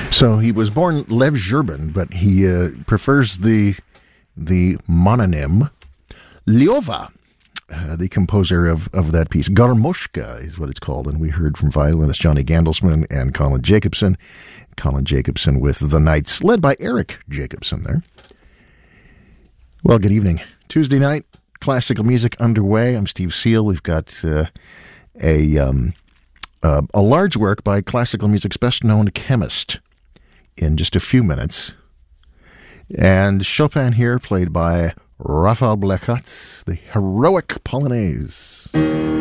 So he was born Lev Zherbin, but he prefers the mononym Lyova, the composer of that piece. Garmoshka is what it's called, and we heard from violinist Johnny Gandelsman and Colin Jacobson. Colin Jacobson with The Knights, led by Eric Jacobson there. Well, good evening. Tuesday night, classical music underway. I'm Steve Seal. We've got a large work by classical music's best-known chemist in just a few minutes. And Chopin here, played by Raphael Blechacz, the Heroic Polonaise.